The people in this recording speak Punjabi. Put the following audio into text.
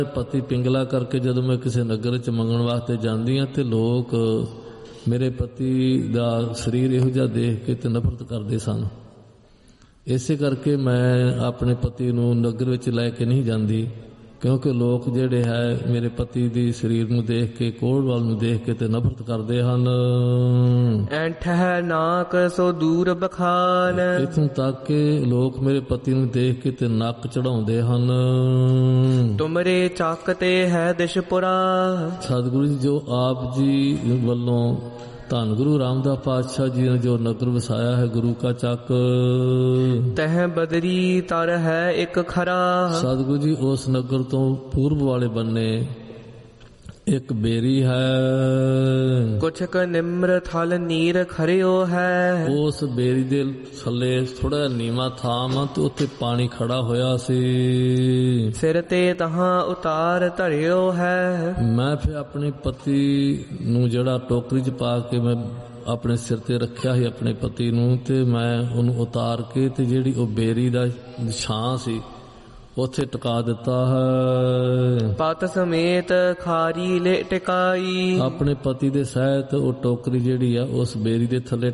ਪਤੀ ਪਿੰਗਲਾ ਕਰਕੇ ਜਦੋਂ ਮੈਂ ਕਿਸੇ ਨਗਰ 'ਚ ਮੰਗਣ ਵਾਸਤੇ ਜਾਂਦੀ ਹਾਂ ਤੇ ਲੋਕ ਮੇਰੇ ਪਤੀ ਦਾ ਸਰੀਰ ਇਹੋ ਜਿਹਾ ਦੇਖ ਕੇ ਤੇ ਨਫ਼ਰਤ ਕਰਦੇ ਸਨ। ਇਸੇ ਕਰਕੇ ਮੈਂ ਆਪਣੇ ਪਤੀ ਨੂੰ ਨਗਰ ਵਿੱਚ ਲੈ ਕੇ ਨਹੀਂ ਜਾਂਦੀ, ਕਿਉਂਕਿ ਲੋਕ ਜਿਹੜੇ ਹੈ ਮੇਰੇ ਪਤੀ ਦੀ ਸਰੀਰ ਨੂੰ ਦੇਖ ਕੇ, ਕੋਹੜ ਵੱਲ ਨੂੰ ਦੇਖ ਕੇ ਤੇ ਨਫ਼ਰਤ ਕਰਦੇ ਹਨ। ਐਂਠਹਿ ਨਾਕ ਸੋ ਦੂਰ ਬਖਾਨ, ਇਥੋਂ ਤੱਕ ਕਿ ਲੋਕ ਮੇਰੇ ਪਤੀ ਨੂੰ ਦੇਖ ਕੇ ਤੇ ਨੱਕ ਚੜਾਉਂਦੇ ਹਨ। ਤੁਮਰੇ ਚੱਕ ਤੇ ਹੈ ਦਿਸ਼ਪੁਰਾ, ਸਤਿਗੁਰੂ ਜੀ ਜੋ ਆਪ ਜੀ ਵੱਲੋਂ ਧੰਨ ਗੁਰੂ ਰਾਮਦਾਸ ਪਾਤਸ਼ਾਹ ਜੀ ਨੇ ਜੋ ਨਗਰ ਵਸਾਇਆ ਹੈ ਗੁਰੂ ਕਾ ਚੱਕ, ਤਹ ਬਦਰੀ ਤਰ ਹੈ ਇੱਕ ਖਰਾ। ਸਤਿਗੁਰੂ ਜੀ ਉਸ ਨਗਰ ਤੋਂ ਪੂਰਬ ਵਾਲੇ ਬੰਨੇ ਇੱਕ ਬੇਰੀ ਹੈ, ਕੁਛ ਕ ਨਿਮਰ ਥਲ ਨੀਰ ਖਰਿਓ ਹੈ। ਉਸ ਬੇਰੀ ਦੇ ਥੱਲੇ ਥੋੜਾ ਨੀਵਾਂ ਥਾਂ ਤੇ ਉੱਥੇ ਪਾਣੀ ਖੜਾ ਹੋਇਆ ਸੀ। ਸਿਰ ਤੇ ਤਹਾਂ ਉਤਾਰ ਧਰਿਓ ਹੈ, ਮੈਂ ਫਿਰ ਆਪਣੇ ਪਤੀ ਨੂੰ ਜਿਹੜਾ ਟੋਕਰੀ 'ਚ ਪਾ ਕੇ ਮੈਂ ਆਪਣੇ ਸਿਰ ਤੇ ਰੱਖਿਆ ਸੀ ਆਪਣੇ ਪਤੀ ਨੂੰ, ਤੇ ਮੈਂ ਉਹਨੂੰ ਉਤਾਰ ਕੇ ਤੇ ਜਿਹੜੀ ਉਹ ਬੇਰੀ ਦਾ ਛਾਂ ਸੀ ਉੱਥੇ ਟਿਕਾ ਦਿੱਤਾ ਹੈ। ਪਤ ਸਮੇਤ ਖਾਰੀ ਲੈ ਟਿਕਾਈ, ਆਪਣੇ ਪਤੀ ਦੇ ਸਹਿਤ ਉਹ ਟੋਕਰੀ ਜਿਹੜੀ ਆ ਉਸ ਬੇਰੀ ਦੇ ਥੱਲੇ